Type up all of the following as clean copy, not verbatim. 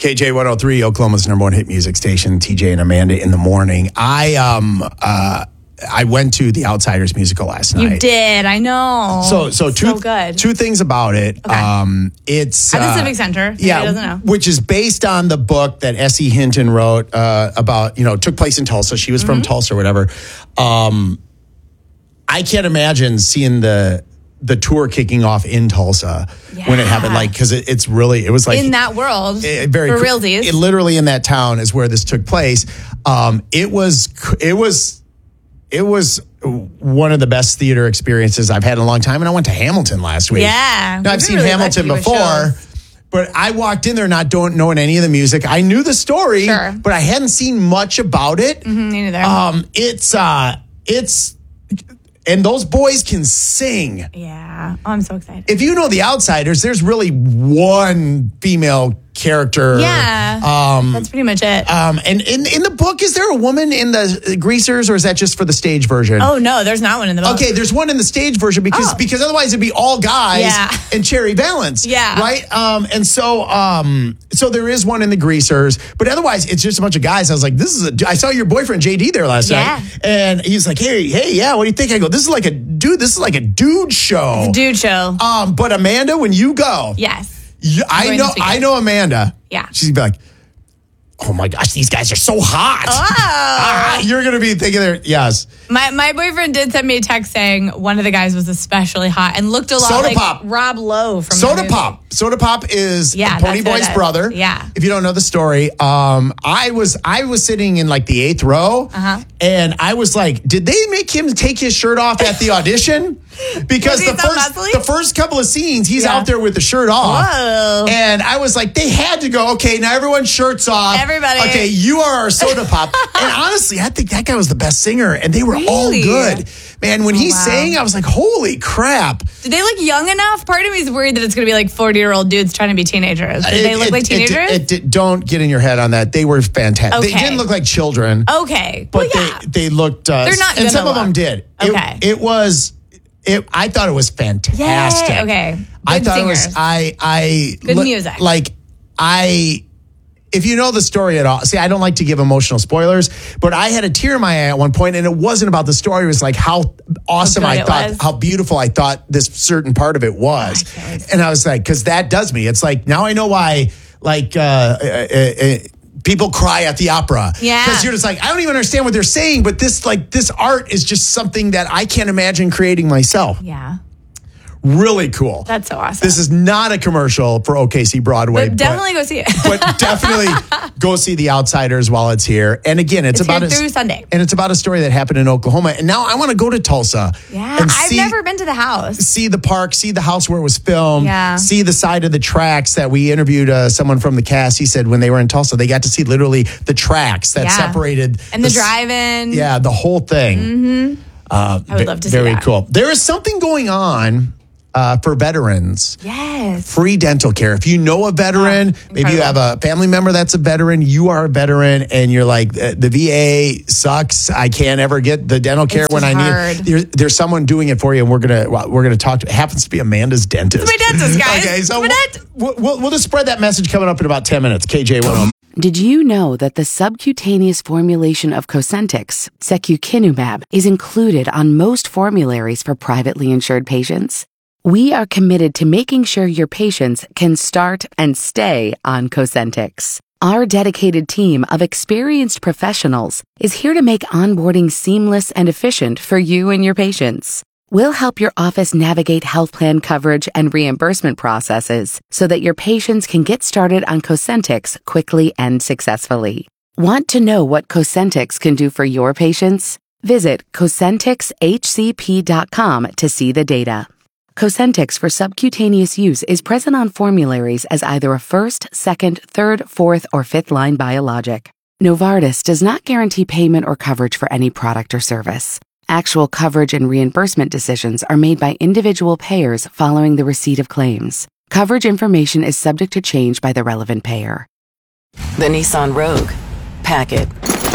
KJ 103, Oklahoma's number one hit music station, TJ and Amanda in the morning. I went to the Outsiders musical last night. You did, I know. So good. Two things about it. Okay. It's at the Civic Center. Yeah, doesn't know. Which is based on the book that Essie Hinton wrote about, took place in Tulsa. She was from Tulsa or whatever. I can't imagine seeing the tour kicking off in Tulsa when it happened, because it was like in that world, very for realsies. Literally in that town is where this took place. It was one of the best theater experiences I've had in a long time, and I went to Hamilton last week. Yeah, now, I've seen really Hamilton before. But I walked in there not knowing any of the music. I knew the story, but I hadn't seen much about it. Me neither. It's and those boys can sing. Yeah. Oh, I'm so excited. If you know the Outsiders, there's really one female character. Yeah. That's pretty much it. And in the book, is there a woman in the Greasers, or is that just for the stage version? Oh, no, there's not one in the book. Okay, there's one in the stage version because otherwise it'd be all guys and Cherry Valance. Yeah. Right? And so there is one in the Greasers, but otherwise it's just a bunch of guys. I was like, I saw your boyfriend JD there last night. And he's like, hey, yeah, what do you think? I go, this is like a dude show. It's a dude show. But Amanda, when you go. Yes. I know Amanda. Yeah. She'd be like, oh my gosh, these guys are so hot. Oh. You're going to be thinking yes. My boyfriend did send me a text saying one of the guys was especially hot and looked a lot Soda like Pop. Rob Lowe from Soda Pop. Soda Pop is Pony Boy's brother. Yeah. If you don't know the story, I was sitting in like the 8th row, and I was like, did they make him take his shirt off at the audition? Because the first couple of scenes, he's out there with the shirt off. Whoa. And I was like, they had to go, okay, now everyone's shirts off. Everybody. Okay, you are our Soda Pop. And honestly, I think that guy was the best singer, and they were all good. Man, when he sang, I was like, holy crap. Did they look young enough? Part of me is worried that it's going to be like 40-year-old dudes trying to be teenagers. Did they look like teenagers? Don't get in your head on that. They were fantastic. Okay. They didn't look like children. Okay. But they looked... They're not and some look. of them did. Okay. I thought it was fantastic. Yay. Okay. Good I thought singers. it was... Good music. If you know the story at all, see, I don't like to give emotional spoilers, but I had a tear in my eye at one point, and it wasn't about the story. It was like how awesome I thought, how beautiful I thought this certain part of it was. And I was like, because that does me. It's like, now I know why, people cry at the opera. Yeah. Because you're just like, I don't even understand what they're saying, but this art is just something that I can't imagine creating myself. Yeah. Really cool. That's so awesome. This is not a commercial for OKC Broadway. But definitely go see it. But definitely go see The Outsiders while it's here. And again, it's about through Sunday. And it's about a story that happened in Oklahoma. And now I want to go to Tulsa. Yeah, I've never been to the house. See the park, see the house where it was filmed, see the side of the tracks that we interviewed someone from the cast. He said when they were in Tulsa, they got to see literally the tracks that separated. And the drive-in. Yeah, the whole thing. Mm-hmm. I would love to see that. Very cool. There is something going on for veterans. Yes. Free dental care. If you know a veteran, maybe you have a family member that's a veteran, you are a veteran, and you're like, the VA sucks. I can't ever get the dental care when I need it. There's someone doing it for you, and we're gonna talk to. It happens to be Amanda's dentist. It's my dentist, guys. Okay, so we'll just spread that message coming up in about 10 minutes. KJ10. Did you know that the subcutaneous formulation of Cosentyx, secukinumab, is included on most formularies for privately insured patients? We are committed to making sure your patients can start and stay on Cosentyx. Our dedicated team of experienced professionals is here to make onboarding seamless and efficient for you and your patients. We'll help your office navigate health plan coverage and reimbursement processes so that your patients can get started on Cosentyx quickly and successfully. Want to know what Cosentyx can do for your patients? Visit CosentyxHCP.com to see the data. Cosentyx for subcutaneous use is present on formularies as either a first, second, third, fourth, or fifth line biologic. Novartis does not guarantee payment or coverage for any product or service. Actual coverage and reimbursement decisions are made by individual payers following the receipt of claims. Coverage information is subject to change by the relevant payer. The Nissan Rogue. Pack it.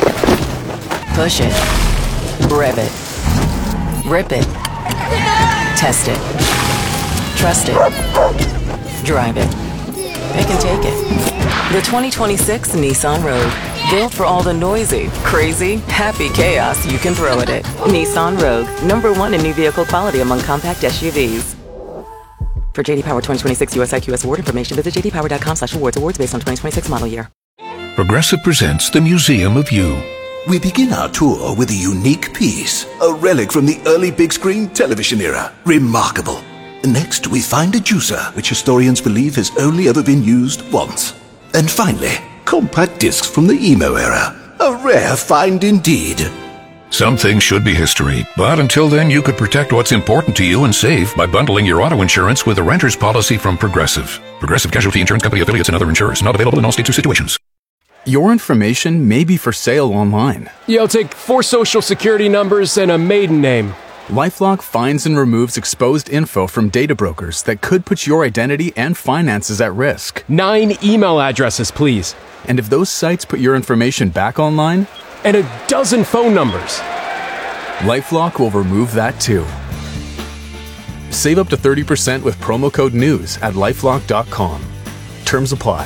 Push it. Rev it. Rip it. Test it. Trust it. Drive it. They can take it. The 2026 Nissan Rogue. Built for all the noisy, crazy, happy chaos you can throw at it. Nissan Rogue. #1 in new vehicle quality among compact SUVs. For JD Power 2026 US IQS award information, visit jdpower.com/awards. Awards based on 2026 model year. Progressive presents the Museum of You. We begin our tour with a unique piece, a relic from the early big screen television era. Remarkable. Next, we find a juicer, which historians believe has only ever been used once. And finally, compact discs from the emo era. A rare find indeed. Some things should be history, but until then you could protect what's important to you and save by bundling your auto insurance with a renter's policy from Progressive. Progressive Casualty Insurance Company affiliates and other insurers. Not available in all states or situations. Your information may be for sale online. Yo, take 4 social security numbers and a maiden name. LifeLock finds and removes exposed info from data brokers that could put your identity and finances at risk. 9 email addresses, please. And if those sites put your information back online, and a dozen phone numbers. LifeLock will remove that too. Save up to 30% with promo code NEWS at lifelock.com. Terms apply.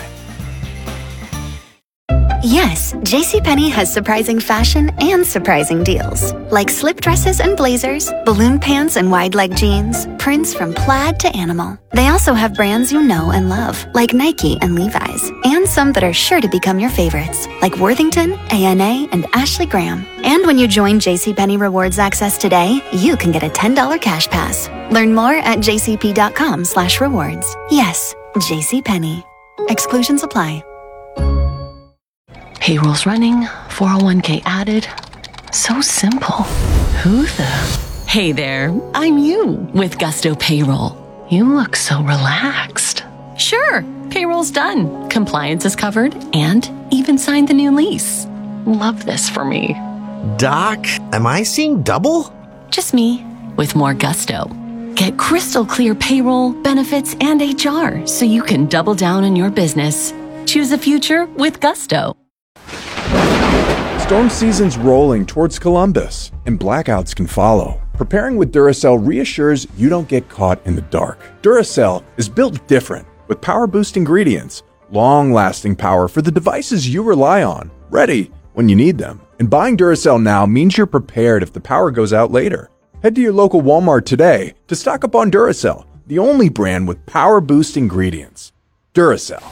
Yes, JCPenney has surprising fashion and surprising deals. Like slip dresses and blazers, balloon pants and wide leg jeans, prints from plaid to animal. They also have brands you know and love, like Nike and Levi's, and some that are sure to become your favorites, like Worthington, A&A, and Ashley Graham. And when you join JCPenney Rewards Access today, you can get a $10 cash pass. Learn more at jcp.com/rewards. Yes, JCPenney. Exclusions apply. Payroll's running, 401k added. So simple. Who the? Hey there, I'm you with Gusto Payroll. You look so relaxed. Sure, payroll's done. Compliance is covered and even signed the new lease. Love this for me. Doc, am I seeing double? Just me with more gusto. Get crystal clear payroll, benefits, and HR so you can double down on your business. Choose a future with Gusto. Storm season's rolling towards Columbus, and blackouts can follow. Preparing with Duracell reassures you don't get caught in the dark. Duracell is built different, with power-boost ingredients, long-lasting power for the devices you rely on, ready when you need them. And buying Duracell now means you're prepared if the power goes out later. Head to your local Walmart today to stock up on Duracell, the only brand with power-boost ingredients. Duracell.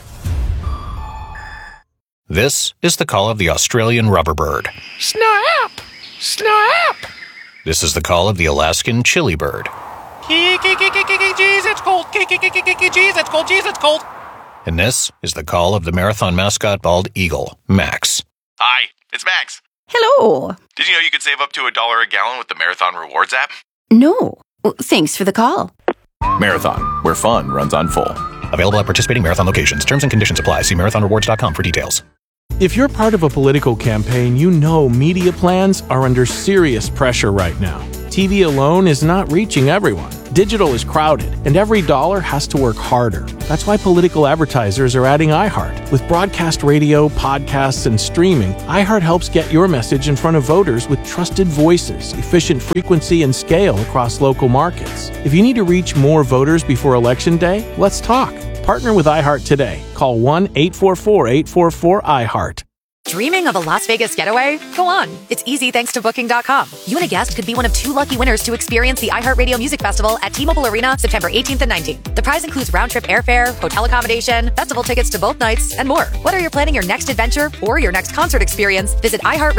This is the call of the Australian rubber bird. Snap! Snap! This is the call of the Alaskan chili bird. Jeez, it's cold. Jeez, it's cold. Jeez, it's cold. And this is the call of the marathon mascot bald eagle, Max. Hi, it's Max. Hello. Did you know you could save up to $1 a gallon with the Marathon Rewards app? No. Well, thanks for the call. Marathon, where fun runs on full. Available at participating marathon locations. Terms and conditions apply. See marathonrewards.com for details. If you're part of a political campaign, you know media plans are under serious pressure right now. TV alone is not reaching everyone. Digital is crowded, and every dollar has to work harder. That's why political advertisers are adding iHeart. With broadcast radio, podcasts, and streaming, iHeart helps get your message in front of voters with trusted voices, efficient frequency, and scale across local markets. If you need to reach more voters before Election Day, let's talk. Partner with iHeart today. Call 1-844-844-iHeart. Dreaming of a Las Vegas getaway? Go on. It's easy thanks to Booking.com. You and a guest could be one of 2 lucky winners to experience the iHeartRadio Music Festival at T-Mobile Arena September 18th and 19th. The prize includes round-trip airfare, hotel accommodation, festival tickets to both nights, and more. Whether you're planning your next adventure or your next concert experience, visit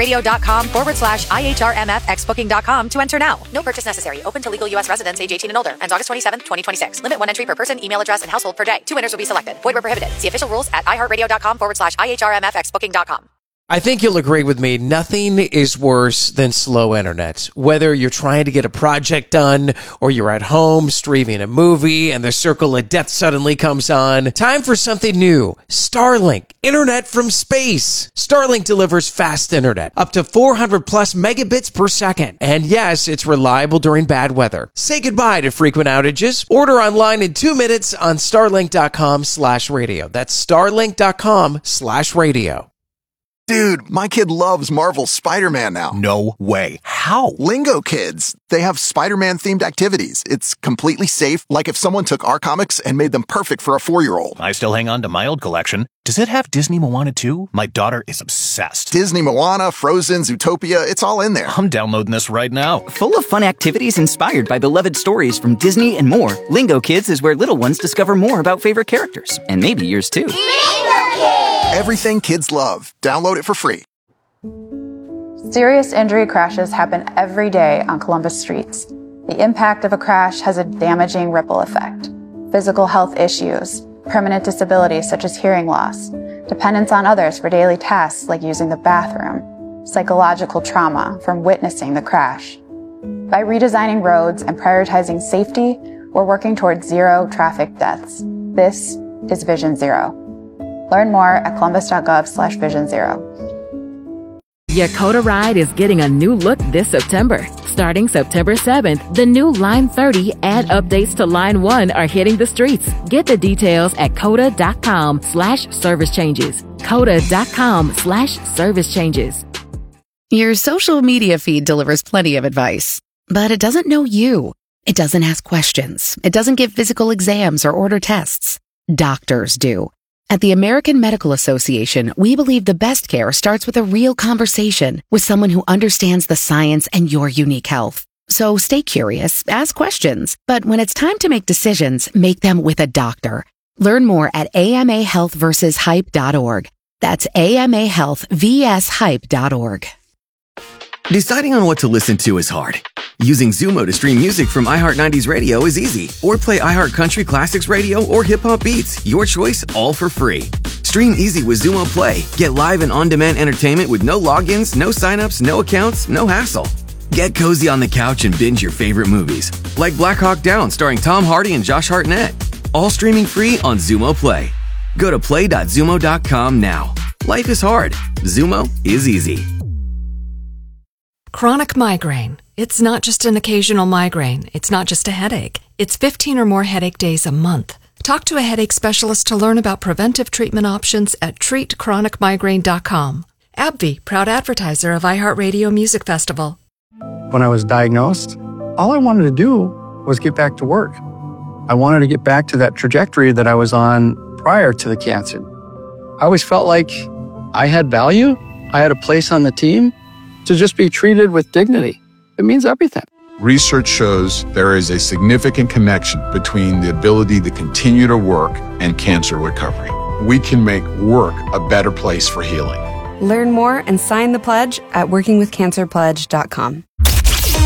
iHeartRadio.com/IHRMFXBooking.com to enter now. No purchase necessary. Open to legal U.S. residents age 18 and older. Ends August 27th, 2026. Limit 1 entry per person, email address, and household per day. 2 winners will be selected. Void where prohibited. See official rules at iHeartRadio.com/IHRMFXBooking.com. I think you'll agree with me. Nothing is worse than slow internet. Whether you're trying to get a project done or you're at home streaming a movie and the circle of death suddenly comes on. Time for something new. Starlink. Internet from space. Starlink delivers fast internet. Up to 400 plus megabits per second. And yes, it's reliable during bad weather. Say goodbye to frequent outages. Order online in 2 minutes on starlink.com/radio. That's starlink.com/radio. Dude, my kid loves Marvel's Spider-Man now. No way. How? Lingo Kids. They have Spider-Man themed activities. It's completely safe, like if someone took our comics and made them perfect for a 4-year-old. I still hang on to my old collection. Does it have Disney Moana too? My daughter is obsessed. Disney Moana, Frozen, Zootopia, it's all in there. I'm downloading this right now. Full of fun activities inspired by beloved stories from Disney and more, Lingo Kids is where little ones discover more about favorite characters. And maybe yours too. Lingo Kids! Everything kids love. Download it for free. Serious injury crashes happen every day on Columbus streets. The impact of a crash has a damaging ripple effect. Physical health issues, permanent disabilities such as hearing loss, dependence on others for daily tasks like using the bathroom, psychological trauma from witnessing the crash. By redesigning roads and prioritizing safety, we're working towards zero traffic deaths. This is Vision Zero. Learn more at columbus.gov/Vision Zero. Your Coda ride is getting a new look this September. Starting September 7th, the new Line 30 and updates to Line 1 are hitting the streets. Get the details at coda.com/service changes. Coda.com/service changes. Your social media feed delivers plenty of advice, but it doesn't know you. It doesn't ask questions. It doesn't give physical exams or order tests. Doctors do. At the American Medical Association, we believe the best care starts with a real conversation with someone who understands the science and your unique health. So stay curious, ask questions, but when it's time to make decisions, make them with a doctor. Learn more at amahealthversushype.org. That's amahealthvshype.org. Deciding on what to listen to is hard. Using Zumo to stream music from iHeart 90s Radio is easy. Or play iHeart Country Classics Radio or Hip Hop Beats. Your choice, all for free. Stream easy with Zumo Play. Get live and on-demand entertainment with no logins, no signups, no accounts, no hassle. Get cozy on the couch and binge your favorite movies. Like Black Hawk Down starring Tom Hardy and Josh Hartnett. All streaming free on Zumo Play. Go to play.zumo.com now. Life is hard. Zumo is easy. Chronic migraine. It's not just an occasional migraine. It's not just a headache. It's 15 or more headache days a month. Talk to a headache specialist to learn about preventive treatment options at treatchronicmigraine.com. AbbVie, proud advertiser of iHeartRadio Music Festival. When I was diagnosed, all I wanted to do was get back to work. I wanted to get back to that trajectory that I was on prior to the cancer. I always felt like I had value. I had a place on the team. To just be treated with dignity, it means everything. Research shows there is a significant connection between the ability to continue to work and cancer recovery. We can make work a better place for healing. Learn more and sign the pledge at workingwithcancerpledge.com.